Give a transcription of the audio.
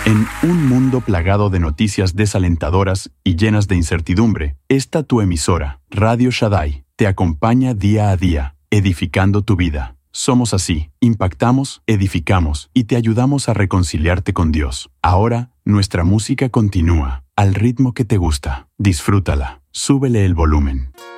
En un mundo plagado de noticias desalentadoras y llenas de incertidumbre, esta tu emisora, Radio Shaddai, te acompaña día a día, edificando tu vida. Somos así, impactamos, edificamos y te ayudamos a reconciliarte con Dios. Ahora, nuestra música continúa, al ritmo que te gusta. Disfrútala, súbele el volumen.